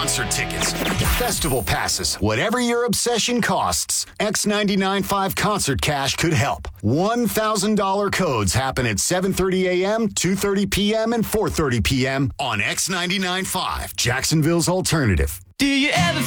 concert tickets, festival passes, whatever your obsession costs, X99.5 Concert Cash could help. $1,000 codes happen at 7:30 a.m., 2:30 p.m., and 4:30 p.m. on X99.5, Jacksonville's alternative. Do you ever